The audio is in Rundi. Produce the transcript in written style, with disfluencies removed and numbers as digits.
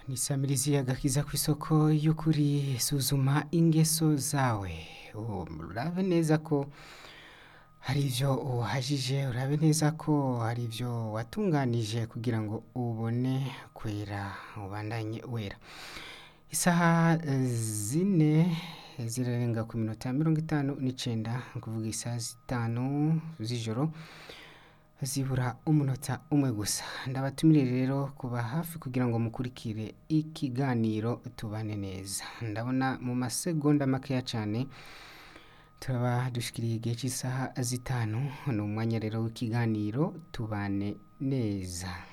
Nisamirizi agakiza kw'isoko y'ukuri suzuma ingeso zawe urabe neza ko hari ivyo uhajije urabe neza ko hari ivyo watunganije kugira ngo ubone kwera ubandanye wera isaha zine zirarenga ku minota 59 kuvuga isaha 5 z'ijoro zibura umunota umwe gusa ndabatumire rero kuba hafi kugira ngo mukurikire ikiganiro tubane neza ndabona mu masegonda makeya cyane turaba dushikiriye igihe cy'isaha 5 ni umwanya rero w'ikiganiro tubane neza